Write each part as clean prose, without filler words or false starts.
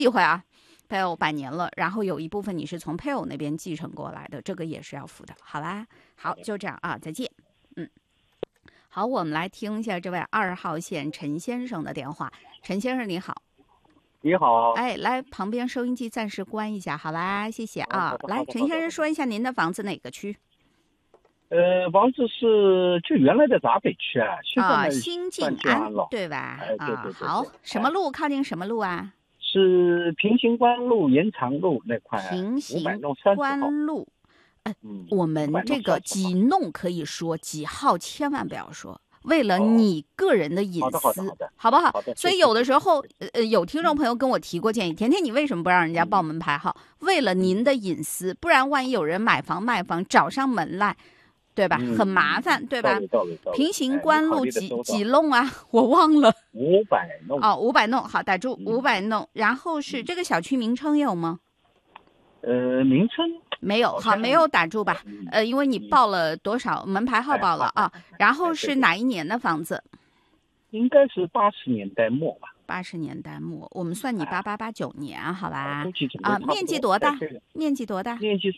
一回啊，配偶100年了，然后有一部分你是从配偶那边继承过来的，这个也是要付的，好吧？好，就这样啊，再见。好，我们来听一下这位2号线陈先生的电话。陈先生你好。 你好。 哎，来旁边收音机暂时关一下，好吧？谢谢啊。来，陈先生说一下您的房子哪个区？ 房子是就原来的闸北区啊，现在呢新静安对吧？ 对。 好，什么路靠近什么路啊？ 是平行关路、延长路那块。 平行关路。我们这个几弄可以说，几号千万不要说，为了你个人的隐私，好不好？所以有的时候，有听众朋友跟我提过建议，甜甜你为什么不让人家报门牌号？为了您的隐私，不然万一有人买房卖房找上门来，对吧？很麻烦，对吧？平行关路几弄啊？我忘了。 500弄。 哦，500弄，好，打住，500弄。然后是这个小区名称有吗？ 名称没有，好，没有打住吧？因为你报了多少门牌号报了啊？然后是哪一年的房子？ 应该是80年代末吧。 80年代末，我们算你8889年，好吧？面积多大？面积多大？ 面积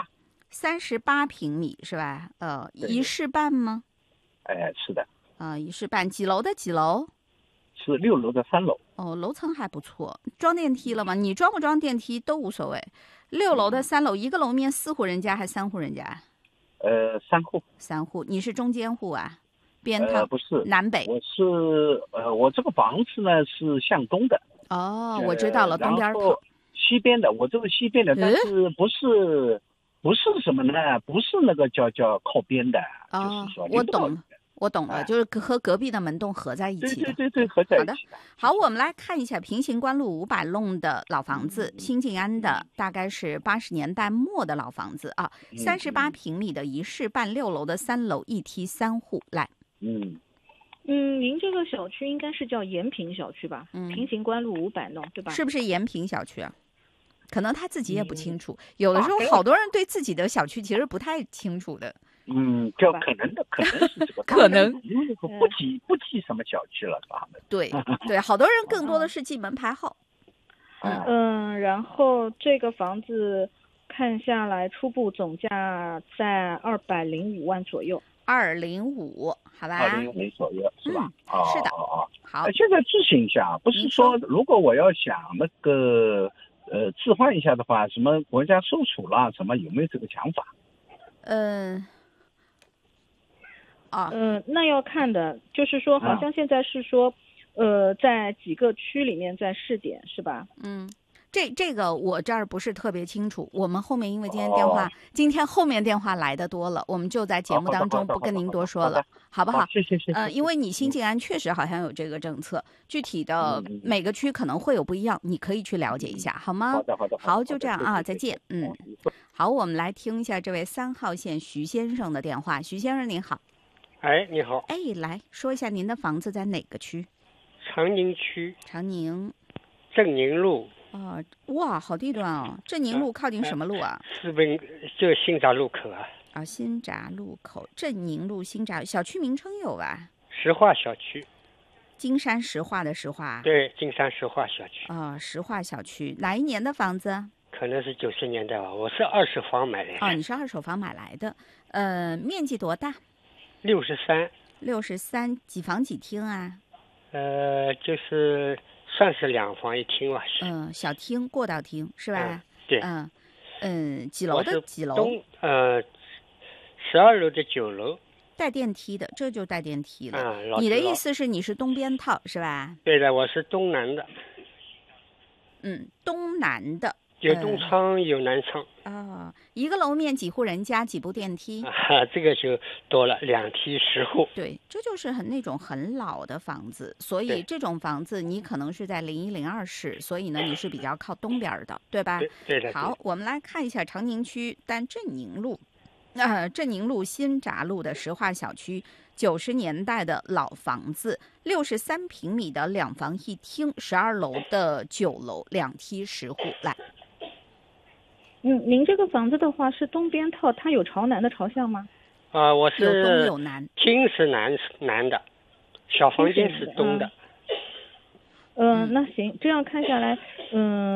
38 平米是吧？一室半吗？ 是的。 一室半，几楼的几楼？ 是6楼的3楼。 哦，楼层还不错。装电梯了吗？你装不装电梯都无所谓。6楼的3楼，一个楼面4户人家还3户人家 ？3户。 3户，你是中间户啊？边套？ 不是， 南北。 我这个房子呢是向东的。 哦，我知道了，东边套。 西边的，我这个西边的，但是不是什么呢？不是那个叫靠边的，就是说我懂了，就是和隔壁的门洞合在一起的。 对，合在一起的。 好，我们来看一下平行关路500弄的老房子，新静安的，大概是80年代末的老房子啊，38平米的一室半，6楼的3楼1梯3户。来， 您这个小区应该是叫延平小区吧？平行关路500弄对吧？ 是不是延平小区啊？可能他自己也不清楚，有的时候好多人对自己的小区其实不太清楚的。 就可能是这个， 可能因为不记什么小区了，是吧？ 对，好多人更多的是记门牌号。 然后这个房子看下来，初步总价在205万左右。 205，好吧 ？205左右是吧？ 是的。好， 现在咨询一下，不是说如果我要想那个置换一下的话，什么国家收储啦，什么有没有这个想法？ 那要看的，就是说好像现在是说，在几个区里面在试点是吧？ 这个我这儿不是特别清楚，我们后面因为今天后面电话来的多了，我们就在节目当中不跟您多说了，好不好？ 谢谢。 因为你新静安确实好像有这个政策，具体的每个区可能会有不一样，你可以去了解一下，好吗？好，就这样啊，再见。好，我们来听一下这位3号线徐先生的电话。徐先生您好。 你好。 来说一下您的房子在哪个区？ 长宁区。 长宁。 正宁路。 哇，好地段哦！正宁路靠近什么路啊？ 就新闸路口啊。 新闸路口，正宁路新闸，小区名称有吧？ 石化小区。 金山石化的石化。 对，金山石化小区。 石化小区，哪一年的房子？ 可能是90年代吧，我是2手房买的。 你是2手房买来的，面积多大？63，几房几厅啊？ 就是算是2房1厅吧。 小厅过道厅是吧？ 对。 几楼的几楼 ？12楼的9楼。 带电梯的，这就带电梯了。你的意思是你是东边套是吧？ 对的，我是东南的。 东南的。 有东窗有南窗。 一个楼面几户人家几部电梯？ 这个就多了，2梯10户。 对，这就是那种很老的房子，所以这种房子你可能是在01、02室，所以呢你是比较靠东边的，对吧？ 对的。 好，我们来看一下长宁区，但正宁路新闸路的石化小区，90年代的老房子，63平米的2房1厅，12楼的9楼，2梯10户。来。 您这个房子的话是东边套，它有朝南的朝向吗？ 我是有东有南， 厅是南的，小房间是东的。 那行，这样看下来，